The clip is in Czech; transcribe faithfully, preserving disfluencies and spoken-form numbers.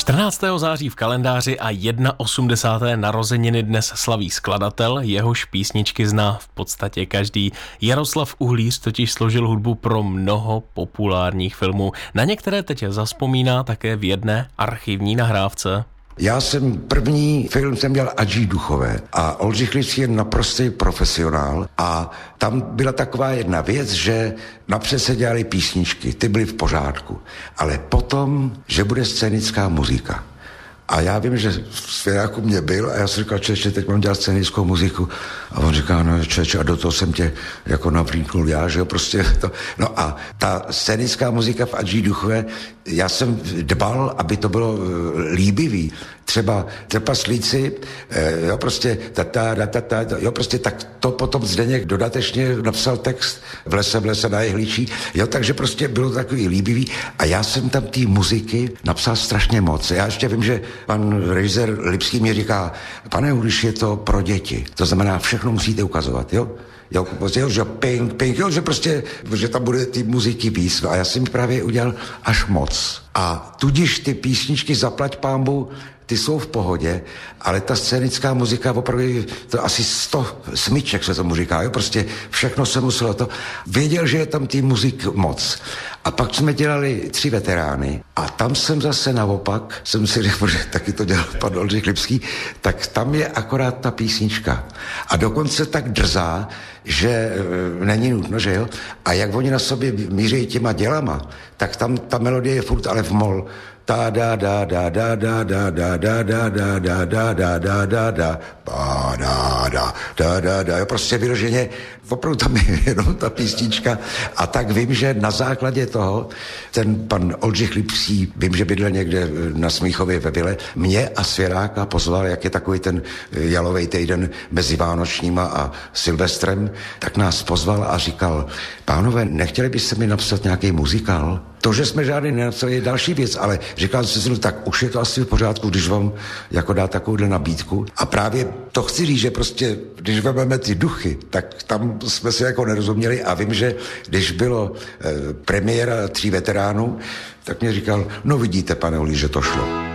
čtrnáctého září v kalendáři a osmdesátého prvního narozeniny dnes slaví skladatel, jehož písničky zná v podstatě každý. Jaroslav Uhlíř totiž složil hudbu pro mnoho populárních filmů. Na některé teď zazpomíná také v jedné archivní nahrávce. Já jsem první film jsem dělal Adží Duchové a Oldřich Lipský je naprostý profesionál a tam byla taková jedna věc, že napřed se dělaly písničky, ty byly v pořádku, ale potom, že bude scénická muzika. A já vím, že v Svěráku mě byl a já jsem říkal, čeče, teď mám dělat scénickou muziku. A on říká, no čeče, a do toho jsem tě jako navlíknul já, že jo, prostě to. No a ta scénická muzika v Adží Duchové, já jsem dbal, aby to bylo líbivý. Třeba trpaslíci, jo, prostě tata, tata, jo, prostě tak to potom Zdeněk dodatečně napsal text v lese, v lese na jehličí, jo, takže prostě bylo takový líbivý a já jsem tam té muziky napsal strašně moc. Já ještě vím, že pan režisér Lipský mi říká, pane Uhlíř, je to pro děti, to znamená, všechno musíte ukazovat, jo. Jo, prostě, že pink, pink, jo, že prostě, že tam bude ty muziky víc. No a já jsem právě udělal až moc. A tudíž ty písničky Zaplať pánbu, ty jsou v pohodě, ale ta scénická muzika opravdu, to asi sto smyček se tomu říká, jo, prostě všechno se muselo to. Věděl, že je tam tý muzik moc. A pak jsme dělali Tři veterány a tam jsem zase naopak, jsem si řekl, že taky to dělal pan Oldřich Lipský, tak tam je akorát ta písnička. A dokonce tak drzá, že e, není nutno, že jo? A jak oni na sobě míří těma dělama, tak tam ta melodie je furt ale v mol. Ta da da da da da da da da da da da da da da da da ba da da da da da, jo, prostě vyloženě opravdu tam je jenom ta písnička a tak vím, že na základě toho ten pan Oldřich Lipský, vím, že bydlel někde na Smíchově ve vile, mě a Svěráka pozval, jak je takový ten jalovej týden mezi Vánočníma a Silvestrem, tak nás pozval a říkal, pánové, nechtěli byste mi napsat nějaký muzikál? To, že jsme žádný nenapsali, je další věc, ale říkal jsem si, no tak už je to asi v pořádku, když vám jako dá takovouhle nabídku. A právě to chci říct, že prostě, když vezmeme ty duchy, tak tam jsme se jako nerozuměli a vím, že když bylo eh, premiéra Tří veteránů, tak mě říkal, no vidíte, pane Uhlíř, že to šlo.